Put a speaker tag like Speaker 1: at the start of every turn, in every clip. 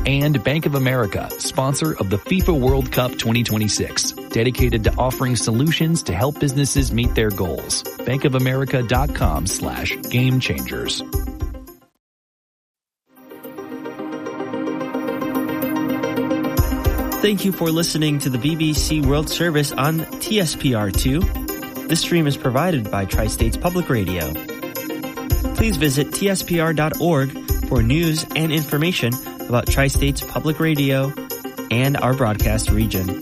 Speaker 1: And Bank of America, sponsor of the FIFA World Cup 2026, dedicated to offering solutions to help businesses meet their goals. bankofamerica.com/game changers.
Speaker 2: Thank you for listening to the BBC World Service on TSPR2. This stream is provided by Tri-States Public Radio. Please visit tspr.org for news and information about Tri-States Public Radio and our broadcast region.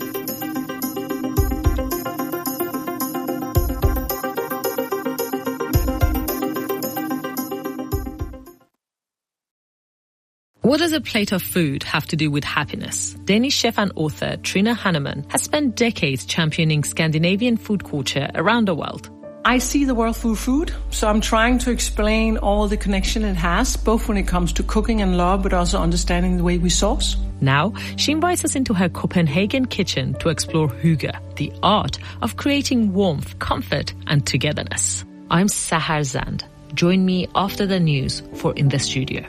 Speaker 3: What does a plate of food have to do with happiness? Danish chef and author Trine Hannemann has spent decades championing Scandinavian food culture around the world.
Speaker 4: I see the world through food, so I'm trying to explain all the connection it has, both when it comes to cooking and love, but also understanding the way we source.
Speaker 3: Now, she invites us into her Copenhagen kitchen to explore hygge, the art of creating warmth, comfort, and togetherness. I'm Sahar Zand. Join me after the news for In the Studio.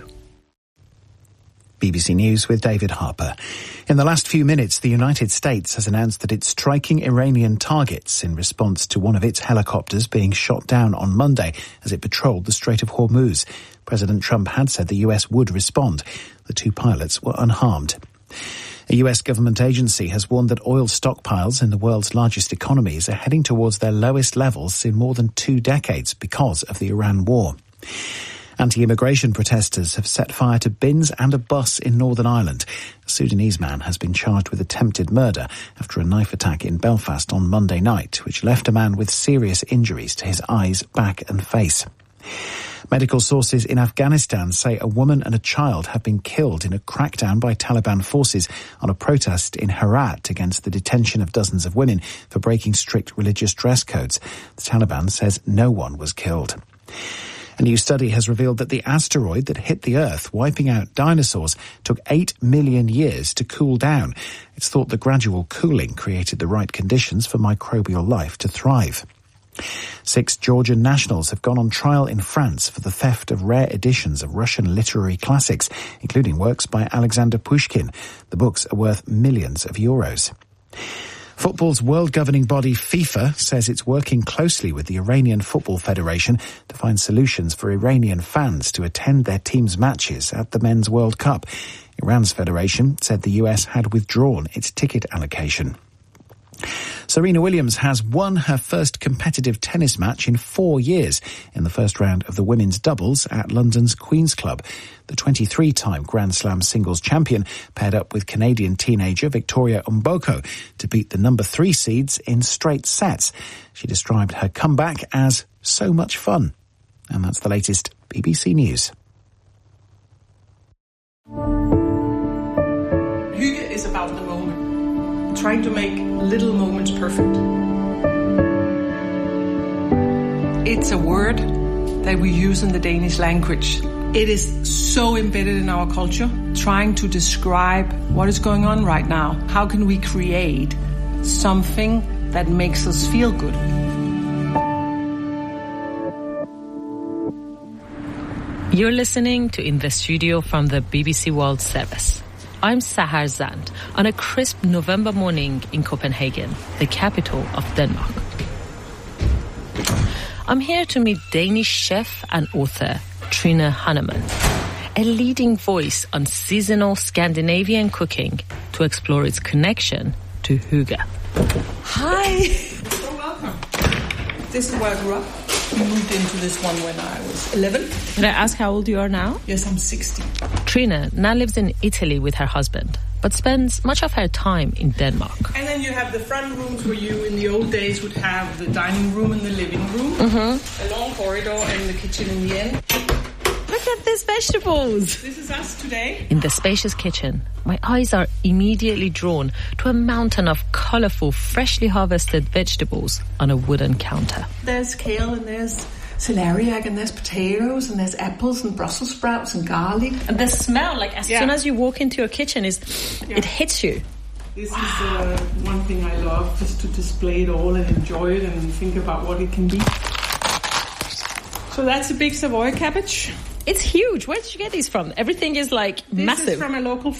Speaker 5: BBC News with David Harper. In the last few minutes, the United States has announced that it's striking Iranian targets in response to one of its helicopters being shot down on Monday as it patrolled the Strait of Hormuz. President Trump had said the US would respond. The two pilots were unharmed. A US government agency has warned that oil stockpiles in the world's largest economies are heading towards their lowest levels in more than 2 decades because of the Iran war. Anti-immigration protesters have set fire to bins and a bus in Northern Ireland. A Sudanese man has been charged with attempted murder after a knife attack in Belfast on Monday night, which left a man with serious injuries to his eyes, back and face. Medical sources in Afghanistan say a woman and a child have been killed in a crackdown by Taliban forces on a protest in Herat against the detention of dozens of women for breaking strict religious dress codes. The Taliban says no one was killed. A new study has revealed that the asteroid that hit the Earth, wiping out dinosaurs, took 8 million years to cool down. It's thought the gradual cooling created the right conditions for microbial life to thrive. 6 Georgian nationals have gone on trial in France for the theft of rare editions of Russian literary classics, including works by Alexander Pushkin. The books are worth millions of euros. Football's world governing body FIFA says it's working closely with the Iranian Football Federation to find solutions for Iranian fans to attend their team's matches at the Men's World Cup. Iran's federation said the US had withdrawn its ticket allocation. Serena Williams has won her first competitive tennis match in 4 years in the first round of the women's doubles at London's Queen's Club. The 23-time Grand Slam singles champion paired up with Canadian teenager Victoria Mboko to beat the number 3 seeds in straight sets. She described her comeback as so much fun. And that's the latest BBC News.
Speaker 4: Hygge is about the moment, trying to make little moments perfect. It's a word that we use in the Danish language. It is so embedded in our culture, trying to describe what is going on right now. How can we create something that makes us feel good?
Speaker 3: You're listening to In the Studio from the BBC World Service. I'm Sahar Zand on a crisp November morning in Copenhagen, the capital of Denmark. I'm here to meet Danish chef and author Trine Hannemann, a leading voice on seasonal Scandinavian cooking to explore its connection to hygge.
Speaker 4: Hi! So welcome. This is where I grew up. We moved into this one when I was 11.
Speaker 3: Can I ask how old you are now?
Speaker 4: Yes, I'm 60.
Speaker 3: Trine now lives in Italy with her husband, but spends much of her time in Denmark.
Speaker 4: And then you have the front rooms where you, in the old days, would have the dining room and the living room. A long corridor and the kitchen in the end.
Speaker 3: Look at these vegetables!
Speaker 4: This is us today.
Speaker 3: In the spacious kitchen, my eyes are immediately drawn to a mountain of colourful, freshly harvested vegetables on a wooden counter.
Speaker 4: There's kale and there's celeriac and there's potatoes and there's apples and Brussels sprouts and garlic.
Speaker 3: And the smell, like as soon as you walk into your kitchen, it hits you.
Speaker 4: This is one thing I love, just to display it all and enjoy it and think about what it can be. So that's a big Savoy cabbage.
Speaker 3: It's huge. Where did you get these from? Everything is like massive.
Speaker 4: This is from a local